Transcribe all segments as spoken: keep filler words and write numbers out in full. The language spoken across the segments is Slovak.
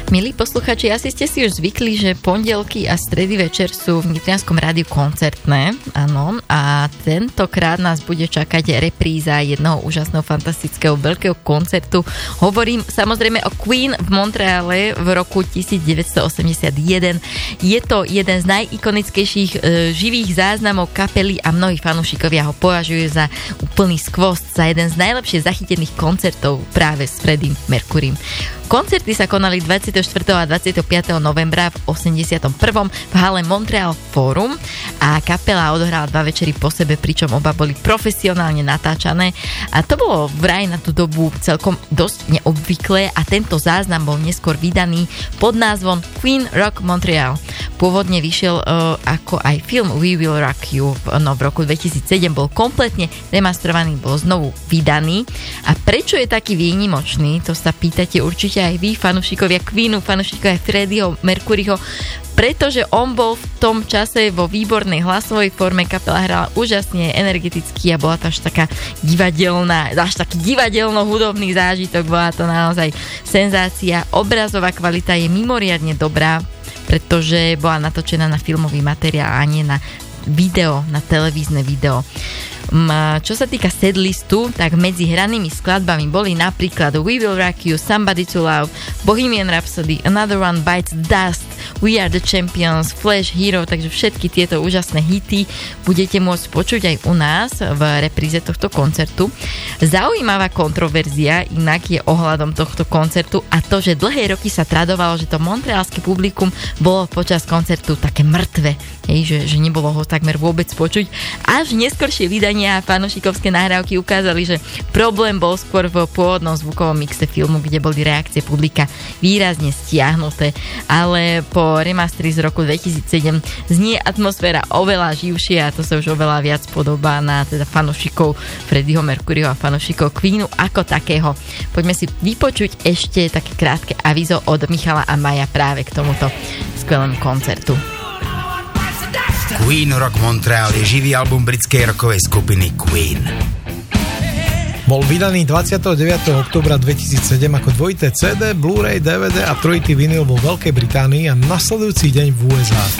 Milí posluchači, asi ste si už zvykli, že pondelky a stredy večer sú v Nitrianskom rádiu koncertné, áno, a tentokrát nás bude čakať repríza jednoho úžasného, fantastického, veľkého koncertu. Hovorím samozrejme o Queen v Montreale v roku devätnásťstoosemdesiatjeden. Je to jeden z najikonickejších e, živých záznamov kapely a mnohí fanúšikovia ho považujú za úplný skvost, za jeden z najlepšie zachytených koncertov práve s Freddym Mercurym. Koncerty sa konali dvadsiateho štvrtého a dvadsiateho piateho novembra v osemdesiatom prvom v hale Montreal Forum a kapela odohrala dva večery po sebe, pričom oba boli profesionálne natáčané a to bolo vraj na tú dobu celkom dosť neobvyklé a tento záznam bol neskôr vydaný pod názvom Queen Rock Montreal. Pôvodne vyšiel uh, ako aj film We Will Rock You, no v roku dvetisícsedem bol kompletne remastrovaný, bol znovu vydaný. A prečo je taký výnimočný, to sa pýtate určite aj vy, fanúšikovia Queenu, fanúšikovia Freddieho Mercuryho, pretože on bol v tom čase vo výbornej hlasovej forme, kapela hrala úžasne energeticky a bola to až taká divadelná, až taký divadelno-hudobný zážitok, bola to naozaj senzácia. Obrazová kvalita je mimoriadne dobrá, pretože bola natočená na filmový materiál a nie na video, na televízne video. Čo sa týka setlistu, tak medzi hranými skladbami boli napríklad We Will Rock You, Somebody to Love, Bohemian Rhapsody, Another One Bites Dust, We Are the Champions, Flash, Hero, takže všetky tieto úžasné hity budete môcť počuť aj u nás v repríze tohto koncertu. Zaujímavá kontroverzia inak je ohľadom tohto koncertu a to, že dlhé roky sa tradovalo, že to montrealské publikum bolo počas koncertu také mŕtve, hej, že, že nebolo ho takmer vôbec počuť. Až neskoršie vydanie a fanošikovské nahrávky ukázali, že problém bol skôr v pôvodnom zvukovom mixe filmu, kde boli reakcie publika výrazne stiahnuté, ale po remasteri z roku dvetisícsedem znie atmosféra oveľa živšie a to sa už oveľa viac podobá na teda fanošikov Freddieho Mercuryho a fanošikov Queenu ako takého. Poďme si vypočuť ešte také krátke avízo od Michala a Maja práve k tomuto skvelému koncertu. Queen Rock Montreal je živý album britskej rockovej skupiny Queen. Bol vydaný dvadsiateho deviateho októbra dvetisícsedem ako dvojité cé dé, Blu-ray, dé vé dé a trojitý vinyl vo Veľkej Británii a nasledujúci deň v ú es á.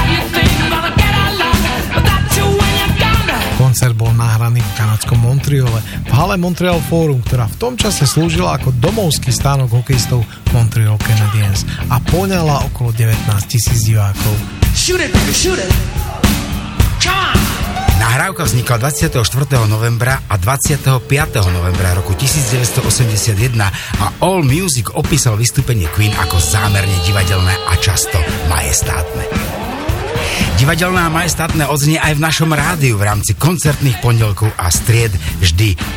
Koncert bol nahraný v kanadskom Montreale v hale Montreal Forum, ktorá v tom čase slúžila ako domovský stánok hokejistov Montreal Canadiens a poňala okolo devätnásť tisíc divákov. Shoot it, shoot it. Come on. Nahrávka vznikla dvadsiateho štvrtého novembra a dvadsiateho piateho novembra roku devätnásťstoosemdesiatjeden a All Music opísal vystúpenie Queen ako zámerne divadelné a často majestátne. Divadelné a majestátne odznie aj v našom rádiu v rámci koncertných pondelkov a stried vždy